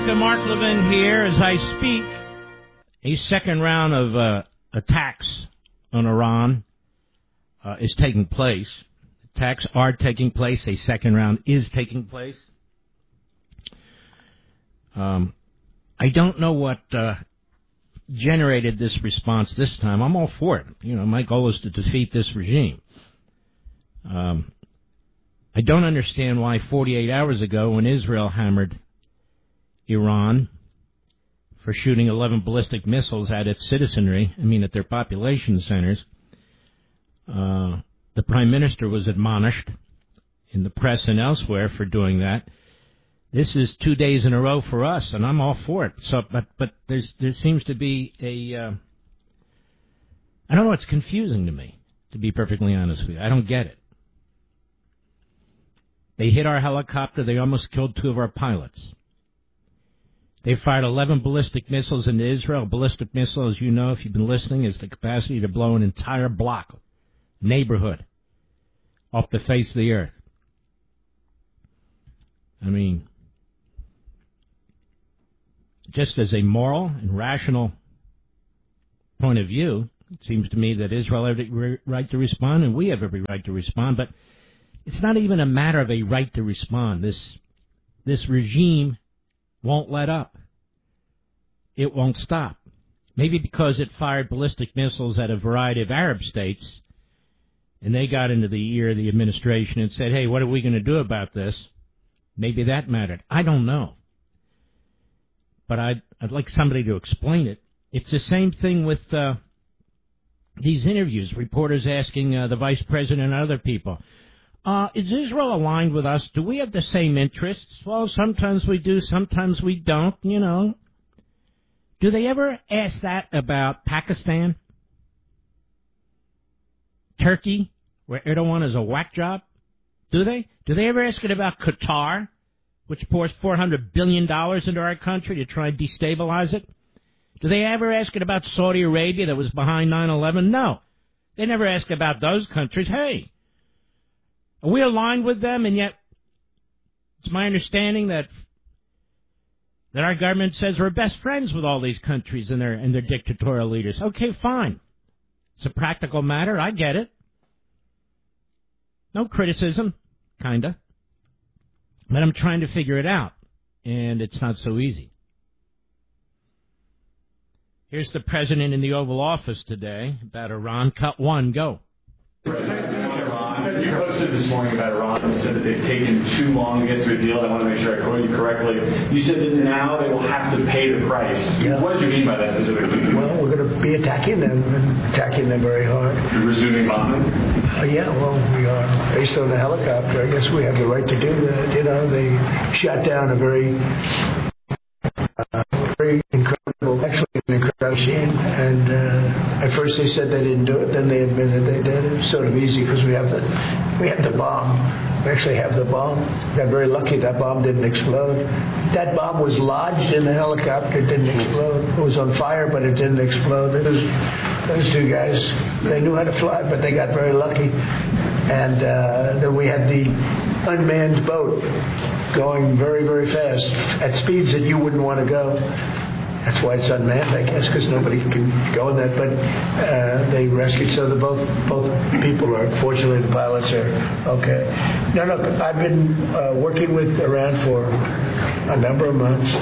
Mark Levin here. As I speak, a second round of attacks on Iran is taking place. Attacks are taking place. A second round is taking place. I don't know what generated this response this time. I'm all for it. You know, my goal is to defeat this regime. I don't understand why 48 hours ago, when Israel hammered Iran for shooting 11 ballistic missiles at its citizenry, at their population centers, the Prime Minister was admonished in the press and elsewhere for doing that. This is 2 days in a row for us, and I'm all for it. So, but there seems to be I don't know, it's confusing to me, to be perfectly honest with you. I don't get it. They hit our helicopter. They almost killed 2 of our pilots. They fired 11 ballistic missiles into Israel. A ballistic missile, as you know, if you've been listening, is the capacity to blow an entire block, neighborhood, off the face of the earth. Just as a moral and rational point of view, it seems to me that Israel has every right to respond, and we have every right to respond. But it's not even a matter of a right to respond. This regime won't let up. It won't stop. Maybe because it fired ballistic missiles at a variety of Arab states, and they got into the ear of the administration and said, hey, what are we going to do about this? Maybe that mattered. I don't know. But I'd like somebody to explain it. It's the same thing with these interviews, reporters asking the vice president and other people, is Israel aligned with us? Do we have the same interests? Well, sometimes we do, sometimes we don't, Do they ever ask that about Pakistan? Turkey, where Erdogan is a whack job? Do they? Do they ever ask it about Qatar, which pours $400 billion into our country to try and destabilize it? Do they ever ask it about Saudi Arabia that was behind 9/11? No. They never ask about those countries. Hey, are we aligned with them? And yet, it's my understanding that our government says we're best friends with all these countries and their dictatorial leaders. Okay, fine. It's a practical matter. I get it. No criticism, kinda. But I'm trying to figure it out, and it's not so easy. Here's the president in the Oval Office today about Iran. Cut 1, go. You posted this morning about Iran. You said that they've taken too long to get to a deal. I want to make sure I quote you correctly. You said that now they will have to pay the price. Yeah. What did you mean by that specifically? Well, we're going to be attacking them very hard. You're resuming bombing? Yeah, well, we are. Based on the helicopter, I guess we have the right to do that. They shot down a very incredible, actually an incredible machine. And at first they said they didn't do it, then they admitted they did. It was sort of easy because we have the bomb. We actually have the bomb. Got very lucky that bomb didn't explode. That bomb was lodged in the helicopter. It didn't explode. It was on fire, but it didn't explode. Those 2 guys, they knew how to fly, but they got very lucky. And then we had the unmanned boat going very, very fast at speeds that you wouldn't want to go. That's why it's unmanned, I guess, because nobody can go in that. But they rescued, so both people are, fortunately, the pilots are okay. Now, look, I've been working with Iran for a number of months,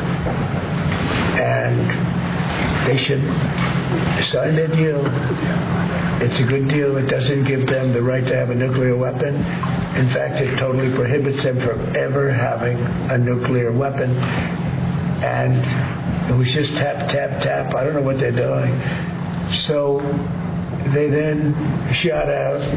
and they should sign their deal. It's a good deal. It doesn't give them the right to have a nuclear weapon. In fact, it totally prohibits them from ever having a nuclear weapon. And it was just tap, tap, tap. I don't know what they're doing. So they then shot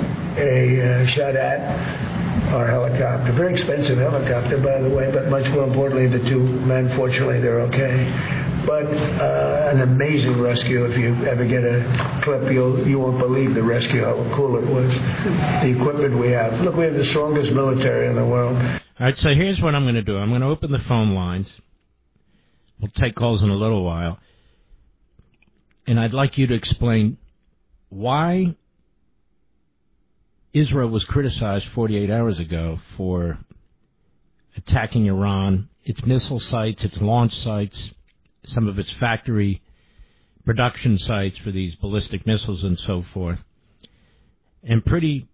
at our helicopter. Very expensive helicopter, by the way, but much more importantly, the 2 men, fortunately, they're okay. But an amazing rescue. If you ever get a clip, you won't believe the rescue, how cool it was. The equipment we have. Look, we have the strongest military in the world. All right, so here's what I'm going to do. I'm going to open the phone lines. We'll take calls in a little while. And I'd like you to explain why Israel was criticized 48 hours ago for attacking Iran, its missile sites, its launch sites, some of its factory production sites for these ballistic missiles and so forth, and pretty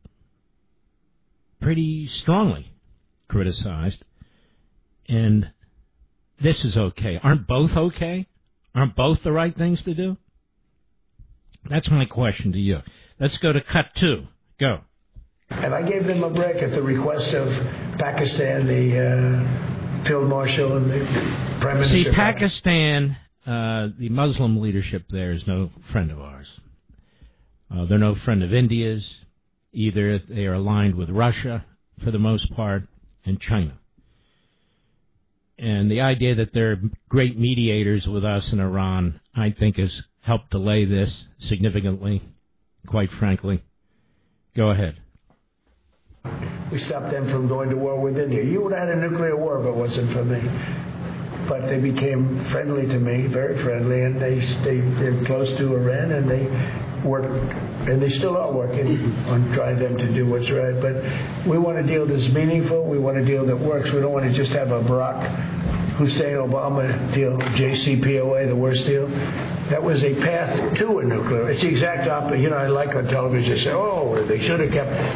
strongly criticized. And this is okay. Aren't both okay? Aren't both the right things to do? That's my question to you. Let's go to cut 2. Go. And I gave them a break at the request of Pakistan, the Field Marshal and the Prime Minister. See, Pakistan, the Muslim leadership there is no friend of ours. They're no friend of India's. Either they are aligned with Russia, for the most part, and China. And the idea that they're great mediators with us in Iran, I think, has helped delay this significantly, quite frankly. Go ahead. We stopped them from going to war with India. You would have had a nuclear war if it wasn't for me. But they became friendly to me, very friendly, and they're close to Iran, and they work, and they still are working on trying them to do what's right. But we want a deal that's meaningful. We want a deal that works. We don't want to just have a Barack Hussein Obama deal, JCPOA, the worst deal. That was a path to a nuclear. It's the exact opposite. You know, I like on television, they say, oh, they should have kept